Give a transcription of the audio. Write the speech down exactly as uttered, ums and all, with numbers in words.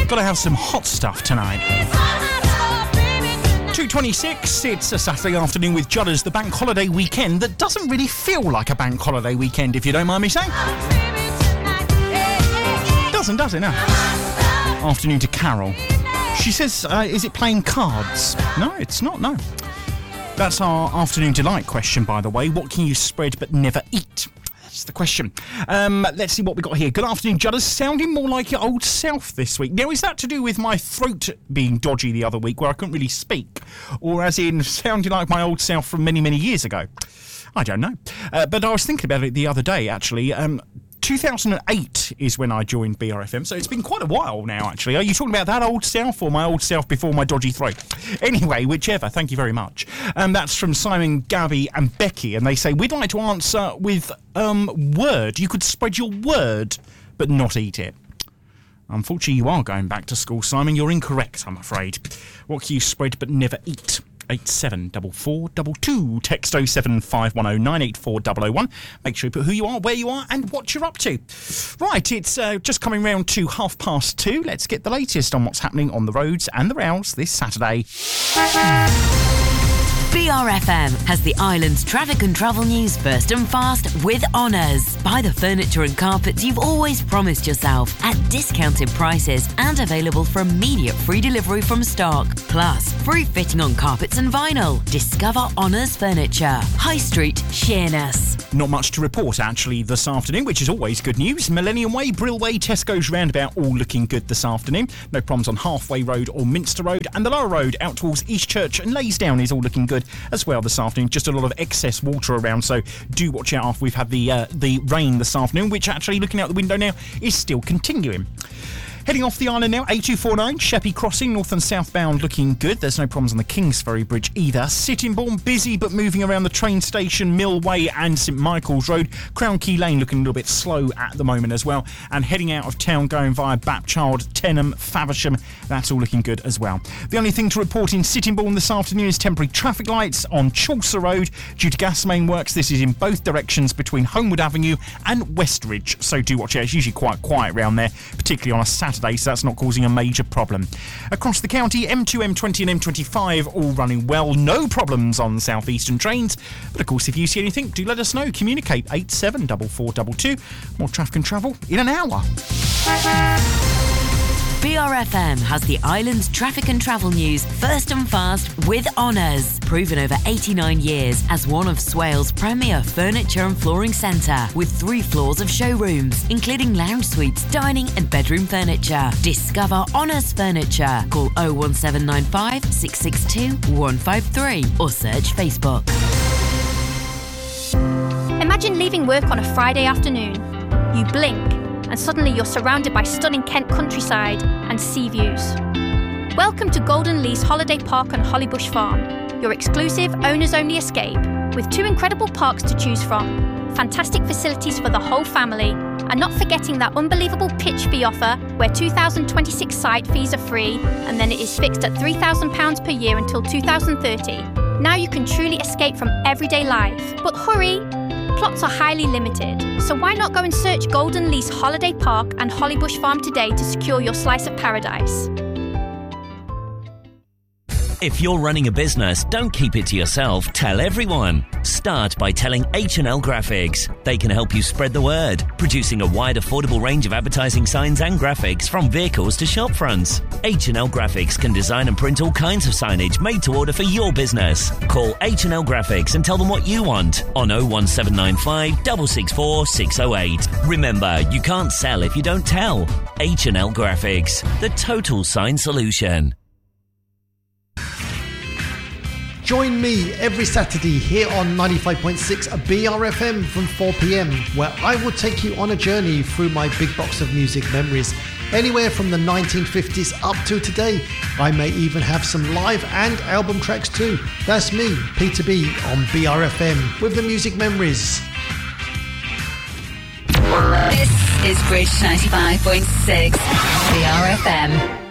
Gotta have some hot stuff tonight. two twenty-six, it's a Saturday afternoon with Judders, the bank holiday weekend that doesn't really feel like a bank holiday weekend, if you don't mind me saying. Doesn't, does it? No. Afternoon to Carol. She says, uh, is it playing cards? No, it's not, no. That's our afternoon delight question, by the way. What can you spread but never eat? That's the question. Um, let's see what we got here. Good afternoon, Judders. Sounding more like your old self this week. Now, is that to do with my throat being dodgy the other week where I couldn't really speak? Or as in sounding like my old self from many, many years ago? I don't know. Uh, but I was thinking about it the other day, actually. Um, two thousand eight is when I joined B R F M, so it's been quite a while now, actually. Are you talking about that old self or my old self before my dodgy throat? Anyway, whichever, thank you very much. Um, that's from Simon, Gabby and Becky, and they say, we'd like to answer with um, word. You could spread your word, but not eat it. Unfortunately, you are going back to school, Simon. You're incorrect, I'm afraid. What can you spread but never eat? eight seven four four two two. Text oh seven five one oh nine eight four oh oh one. Make sure you put who you are, where you are, and what you're up to. Right, it's uh, just coming round to half past two. Let's get the latest on what's happening on the roads and the rails this Saturday. B R F M has the island's traffic and travel news first and fast with Honours. Buy the furniture and carpets you've always promised yourself at discounted prices and available for immediate free delivery from stock. Plus, free fitting on carpets and vinyl. Discover Honours Furniture. High Street, Sheerness. Not much to report, actually, this afternoon, which is always good news. Millennium Way, Brill Way, Tesco's roundabout, all looking good this afternoon. No problems on Halfway Road or Minster Road. And the lower road out towards Eastchurch and Laysdown is all looking good as well this afternoon. Just a lot of excess water around, so do watch out after we've had the uh, the rain this afternoon, which actually, looking out the window now, is still continuing. Heading off the island now, A two forty-nine, Sheppey Crossing, north and southbound, looking good. There's no problems on the Kingsferry Bridge either. Sittingbourne, busy but moving around the train station, Mill Way and St Michael's Road. Crown Key Lane looking a little bit slow at the moment as well. And heading out of town, going via Bapchild, Tenham, Faversham, that's all looking good as well. The only thing to report in Sittingbourne this afternoon is temporary traffic lights on Chaucer Road due to gas main works. This is in both directions between Homewood Avenue and Westridge, so do watch out. It's usually quite quiet around there, particularly on a Saturday, so that's not causing a major problem. Across the county, M two, M twenty and M twenty-five all running well. No problems on southeastern trains. But of course, if you see anything, do let us know. Communicate eight seven four four two two. More traffic and travel in an hour. B R F M has the island's traffic and travel news first and fast with Honours. Proven over eighty-nine years as one of Swale's premier furniture and flooring centre with three floors of showrooms, including lounge suites, dining and bedroom furniture. Discover Honours Furniture. Call oh one seven nine five, six six two, one five three or search Facebook. Imagine leaving work on a Friday afternoon. You blink, and suddenly you're surrounded by stunning Kent countryside and sea views. Welcome to Golden Lease Holiday Park on Hollybush Farm, your exclusive owners-only escape with two incredible parks to choose from, fantastic facilities for the whole family, and not forgetting that unbelievable pitch fee offer where two thousand twenty-six site fees are free and then it is fixed at three thousand pounds per year until two thousand thirty. Now you can truly escape from everyday life. But hurry! Plots are highly limited, so why not go and search Golden Lease Holiday Park and Hollybush Farm today to secure your slice of paradise. If you're running a business, don't keep it to yourself, tell everyone. Start by telling H and L Graphics. They can help you spread the word, producing a wide affordable range of advertising signs and graphics from vehicles to shop fronts. H and L Graphics can design and print all kinds of signage made to order for your business. Call H and L Graphics and tell them what you want on oh one seven nine five, six six four, six oh eight. Remember, you can't sell if you don't tell. H and L Graphics, the total sign solution. Join me every Saturday here on ninety-five point six B R F M from four p.m, where I will take you on a journey through my big box of music memories, anywhere from the nineteen fifties up to today. I may even have some live and album tracks too. That's me, Peter B, on B R F M with the music memories. This is Bridge ninety-five point six B R F M.